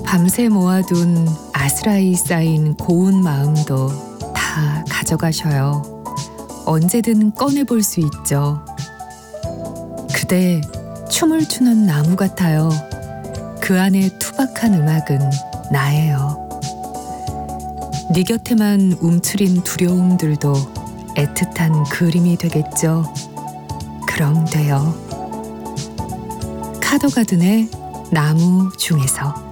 밤새 모아둔 아스라이 쌓인 고운 마음도 다 가져가셔요. 언제든 꺼내볼 수 있죠. 그대 춤을 추는 나무 같아요. 그 안에 투박한 음악은 나예요. 네 곁에만 움츠린 두려움들도 애틋한 그림이 되겠죠. 그럼 돼요. 카더가든의 나무 중에서.